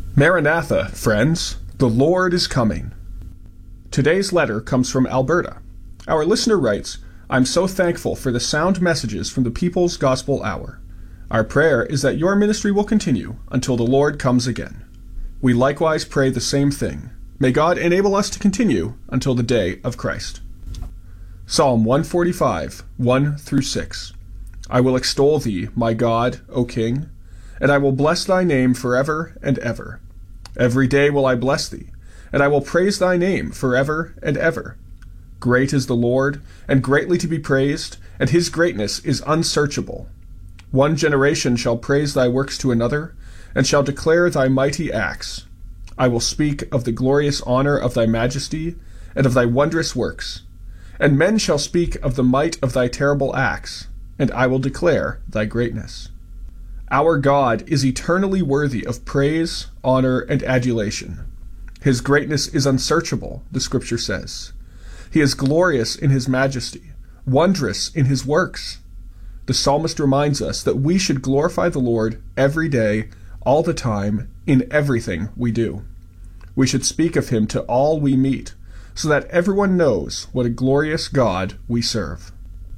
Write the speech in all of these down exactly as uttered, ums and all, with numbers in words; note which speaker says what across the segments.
Speaker 1: Maranatha, friends, the Lord is coming. Today's letter comes from Alberta. Our listener writes, I'm so thankful for the sound messages from the People's Gospel Hour. Our prayer is that your ministry will continue until the Lord comes again. We likewise pray the same thing. May God enable us to continue until the day of Christ. Psalm one forty-five, one through six. I will extol thee, my God, O King, and I will bless thy name forever and ever. Every day will I bless thee, and I will praise thy name forever and ever. Great is the Lord, and greatly to be praised, and his greatness is unsearchable. One generation shall praise thy works to another, and shall declare thy mighty acts. I will speak of the glorious honor of thy majesty, and of thy wondrous works. And men shall speak of the might of thy terrible acts, and I will declare thy greatness. Our God is eternally worthy of praise, honor, and adulation. His greatness is unsearchable, the Scripture says. He is glorious in his majesty, wondrous in his works. The psalmist reminds us that we should glorify the Lord every day, all the time, in everything we do. We should speak of him to all we meet, so that everyone knows what a glorious God we serve.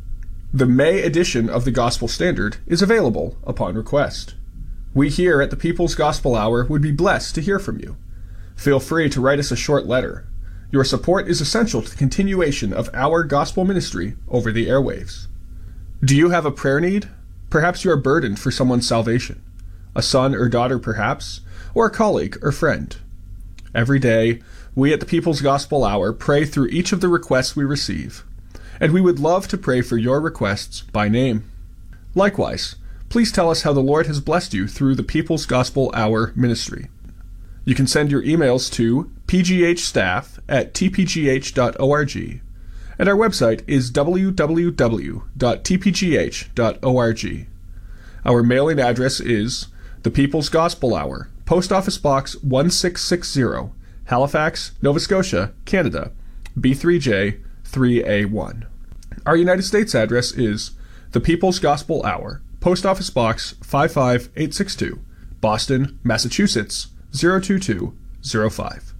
Speaker 1: The May edition of the Gospel Standard is available upon request. We here at the People's Gospel Hour would be blessed to hear from you. Feel free to write us a short letter. Your support is essential to the continuation of our gospel ministry over the airwaves. Do you have a prayer need? Perhaps you are burdened for someone's salvation. A son or daughter, perhaps, or a colleague or friend. Every day, we at the People's Gospel Hour pray through each of the requests we receive, and we would love to pray for your requests by name. Likewise, please tell us how the Lord has blessed you through the People's Gospel Hour ministry. You can send your emails to p g h staff at t p g h dot org, and our website is w w w dot t p g h dot org. Our mailing address is The People's Gospel Hour, Post Office Box one six six zero, Halifax, Nova Scotia, Canada, B three J three A one. Our United States address is The People's Gospel Hour, Post Office Box five five eight six two, Boston, Massachusetts, zero two two zero five.